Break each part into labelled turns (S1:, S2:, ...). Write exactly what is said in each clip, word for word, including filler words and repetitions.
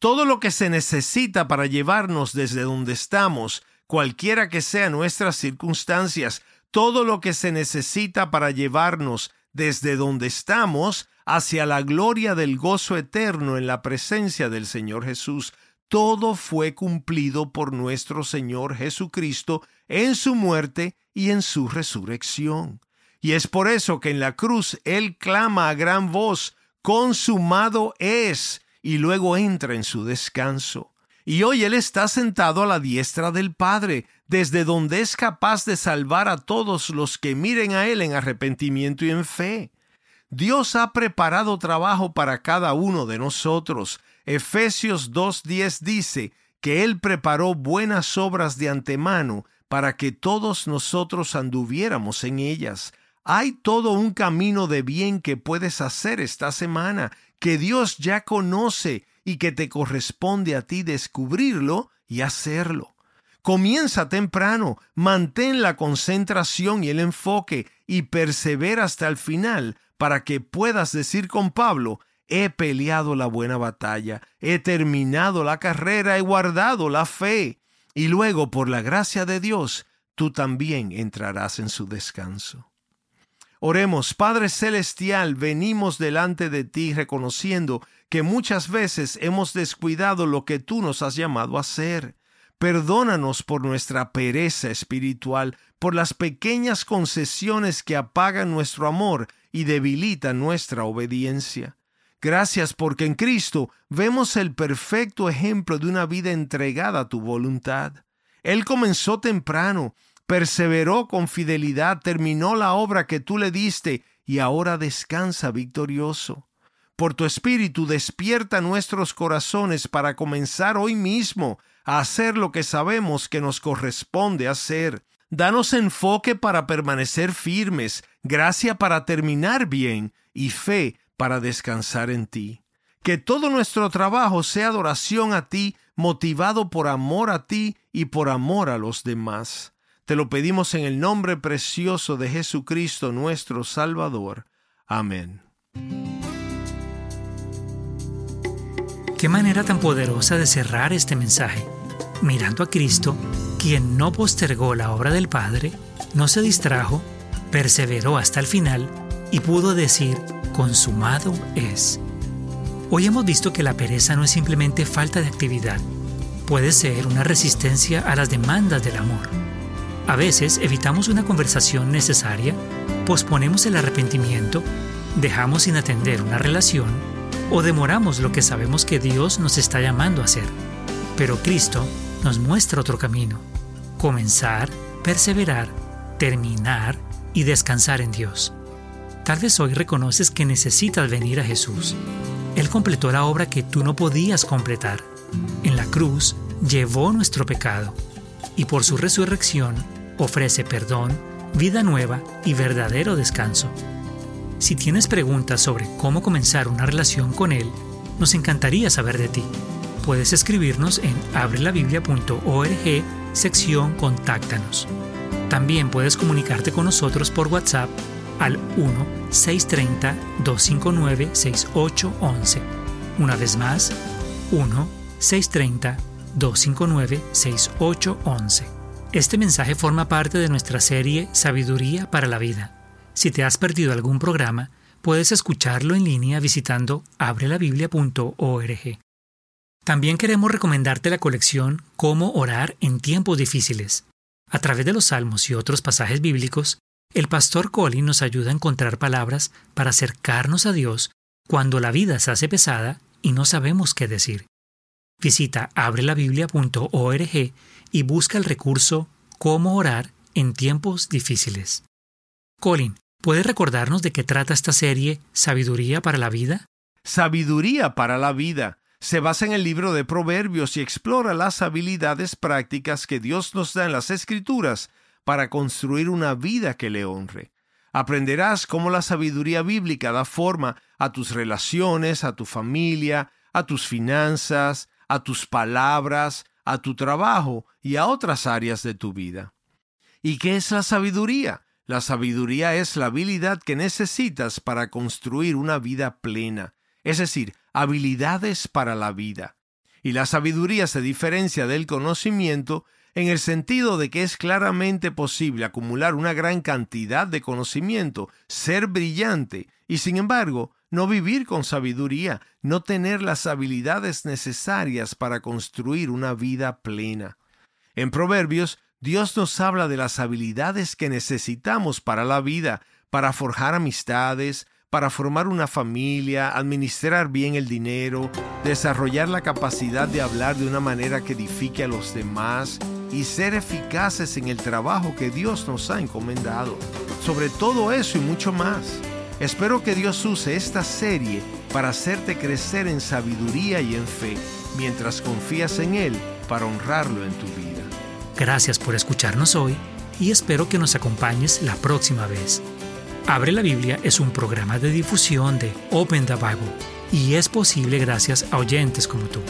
S1: Todo lo que se necesita para llevarnos desde donde estamos, cualquiera que sean nuestras circunstancias, todo lo que se necesita para llevarnos desde donde estamos hacia la gloria del gozo eterno en la presencia del Señor Jesús, todo fue cumplido por nuestro Señor Jesucristo en su muerte y en su resurrección. Y es por eso que en la cruz Él clama a gran voz, consumado es, y luego entra en su descanso. Y hoy Él está sentado a la diestra del Padre, desde donde es capaz de salvar a todos los que miren a Él en arrepentimiento y en fe. Dios ha preparado trabajo para cada uno de nosotros. Efesios dos diez dice que Él preparó buenas obras de antemano para que todos nosotros anduviéramos en ellas. Hay todo un camino de bien que puedes hacer esta semana, que Dios ya conoce y que te corresponde a ti descubrirlo y hacerlo. Comienza temprano, mantén la concentración y el enfoque y persevera hasta el final para que puedas decir con Pablo: he peleado la buena batalla, he terminado la carrera, he guardado la fe. Y luego, por la gracia de Dios, tú también entrarás en su descanso. Oremos. Padre Celestial, venimos delante de ti reconociendo que muchas veces hemos descuidado lo que tú nos has llamado a hacer. Perdónanos por nuestra pereza espiritual, por las pequeñas concesiones que apagan nuestro amor y debilitan nuestra obediencia. Gracias porque en Cristo vemos el perfecto ejemplo de una vida entregada a tu voluntad. Él comenzó temprano, perseveró con fidelidad, terminó la obra que tú le diste y ahora descansa victorioso. Por tu Espíritu despierta nuestros corazones para comenzar hoy mismo a hacer lo que sabemos que nos corresponde hacer. Danos enfoque para permanecer firmes, gracia para terminar bien y fe para descansar en ti. Que todo nuestro trabajo sea adoración a ti, motivado por amor a ti y por amor a los demás. Te lo pedimos en el nombre precioso de Jesucristo nuestro Salvador. Amén.
S2: Qué manera tan poderosa de cerrar este mensaje, mirando a Cristo, quien no postergó la obra del Padre, no se distrajo, perseveró hasta el final y pudo decir: consumado es. Hoy hemos visto que la pereza no es simplemente falta de actividad, puede ser una resistencia a las demandas del amor. A veces evitamos una conversación necesaria, posponemos el arrepentimiento, dejamos sin atender una relación o demoramos lo que sabemos que Dios nos está llamando a hacer. Pero Cristo nos muestra otro camino: comenzar, perseverar, terminar y descansar en Dios. Tal vez hoy reconoces que necesitas venir a Jesús. Él completó la obra que tú no podías completar. En la cruz llevó nuestro pecado y por su resurrección ofrece perdón, vida nueva y verdadero descanso. Si tienes preguntas sobre cómo comenzar una relación con Él, nos encantaría saber de ti. Puedes escribirnos en abre la biblia punto org, sección Contáctanos. También puedes comunicarte con nosotros por WhatsApp al uno seis tres cero, dos cinco nueve, seis ocho uno uno. Una vez más, uno seis tres cero, dos cinco nueve, seis ocho uno uno. Este mensaje forma parte de nuestra serie Sabiduría para la Vida. Si te has perdido algún programa, puedes escucharlo en línea visitando abre la biblia punto org. También queremos recomendarte la colección Cómo orar en tiempos difíciles. A través de los salmos y otros pasajes bíblicos, el pastor Colin nos ayuda a encontrar palabras para acercarnos a Dios cuando la vida se hace pesada y no sabemos qué decir. Visita abre la biblia punto org y busca el recurso Cómo orar en tiempos difíciles. Colin, ¿puedes recordarnos de qué trata esta serie Sabiduría para la Vida?
S1: Sabiduría para la Vida se basa en el libro de Proverbios y explora las habilidades prácticas que Dios nos da en las Escrituras para construir una vida que le honre. Aprenderás cómo la sabiduría bíblica da forma a tus relaciones, a tu familia, a tus finanzas, a tus palabras, a tu trabajo y a otras áreas de tu vida. ¿Y qué es la sabiduría? La sabiduría es la habilidad que necesitas para construir una vida plena, es decir, habilidades para la vida. Y la sabiduría se diferencia del conocimiento en el sentido de que es claramente posible acumular una gran cantidad de conocimiento, ser brillante y, sin embargo, no vivir con sabiduría, no tener las habilidades necesarias para construir una vida plena. En Proverbios, Dios nos habla de las habilidades que necesitamos para la vida, para forjar amistades, para formar una familia, administrar bien el dinero, desarrollar la capacidad de hablar de una manera que edifique a los demás y ser eficaces en el trabajo que Dios nos ha encomendado. Sobre todo eso y mucho más. Espero que Dios use esta serie para hacerte crecer en sabiduría y en fe, mientras confías en Él para honrarlo en tu vida.
S2: Gracias por escucharnos hoy y espero que nos acompañes la próxima vez. Abre la Biblia es un programa de difusión de Open the Bible y es posible gracias a oyentes como tú.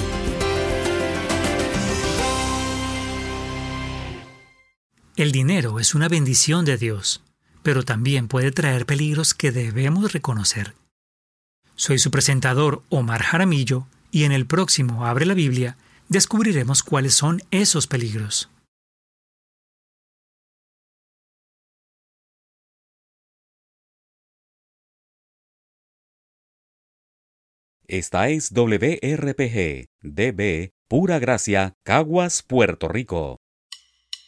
S2: El dinero es una bendición de Dios, pero también puede traer peligros que debemos reconocer. Soy su presentador, Omar Jaramillo, y en el próximo Abre la Biblia descubriremos cuáles son esos peligros.
S3: Esta es W R P G, D B, Pura Gracia, Caguas, Puerto Rico.